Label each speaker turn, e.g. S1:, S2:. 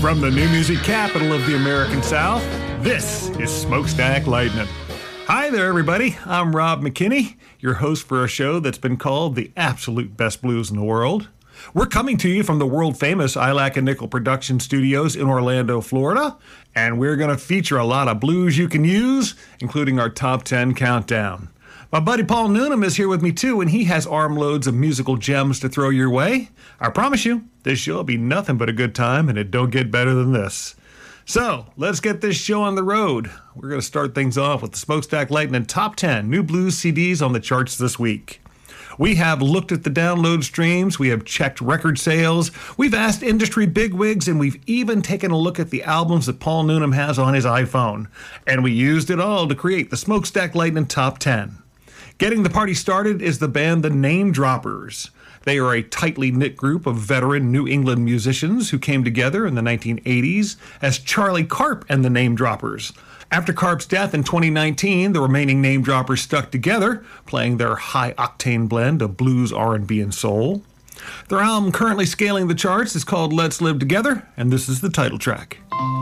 S1: From the new music capital of the American South, this is Smokestack Lightning. Hi there, everybody. I'm Rob McKinney, your host for a show that's been called the absolute best blues in the world. We're coming to you from the world-famous Ilac and Nickel Production Studios in Orlando, Florida, and we're going to feature a lot of blues you can use, including our Top 10 Countdown. My buddy Paul Noonan is here with me too, and he has armloads of musical gems to throw your way. I promise you, this show will be nothing but a good time, and it don't get better than this. So, let's get this show on the road. We're going to start things off with the Smokestack Lightning Top 10 New Blues CDs on the charts this week. We have looked at the download streams, we have checked record sales, we've asked industry bigwigs, and we've even taken a look at the albums that Paul Noonan has on his iPhone. And we used it all to create the Smokestack Lightning Top 10. Getting the party started is the band The Name Droppers. They are a tightly knit group of veteran New England musicians who came together in the 1980s as Charlie Karp and the Name Droppers. After Karp's death in 2019, the remaining Name Droppers stuck together, playing their high-octane blend of blues, R&B, and soul. Their album currently scaling the charts is called Let's Live Together, and this is the title track.